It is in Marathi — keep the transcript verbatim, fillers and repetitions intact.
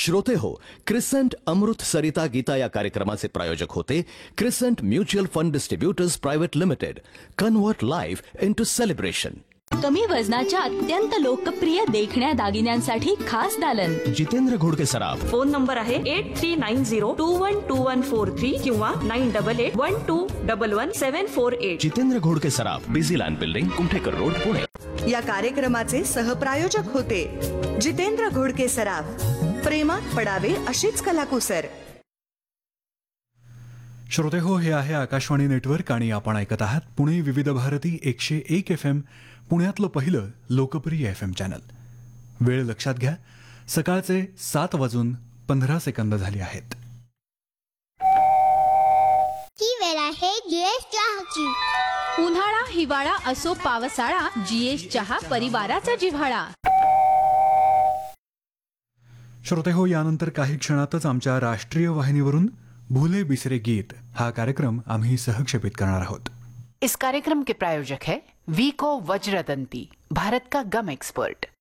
श्रोते हो, क्रिसेंट अमृत सरिता गीता या कार्यक्रमाचे प्रायोजक होते crescent mutual fund distributors private limited. Convert life into celebration. कमी वजनाच्या अत्यंत लोकप्रिय देखण्या दागिन्यांसाठी खास दालन. जितेंद्र घोडके सराफ. फोन नंबर आहे eight three nine zero to one two one four three किंवा nine double eight one two double one सेवन फोर एट. जितेंद्र घोडके सराफ, busy land building, Kumthekar road, Pune. या कार्यक्रमाचे सहप्रायोजक होते जितेंद्र घोडके सराफ. प्रेमात पडावे अशीच कलाकुसर. श्रोते हो, हे आहे आकाशवाणी नेटवर्क आणि आपण ऐकत आहात पुणे विविध भारती एकशे एक एफ एम, पुण्यातलं पहिलं लोकप्रिय एफ एम चॅनल. वेळ लक्षात घ्या, सकाळचे सात वाजून पंधरा सेकंद झाली आहेत. ही वेळ आहे जीएस चहाची. उन्हाळा हिवाळा असो पावसाळा, जीएस चहा परिवाराचा जिव्हाळा. श्रोते हो, यानंतर काही क्षणातच आमच्या राष्ट्रीय वाहिनीवरून भूले बिसरे गीत हा कार्यक्रम आम्ही सहक्षेपित करणार आहोत. इस कार्यक्रम के प्रायोजक है वीको वज्रदंती, भारत का गम एक्सपर्ट.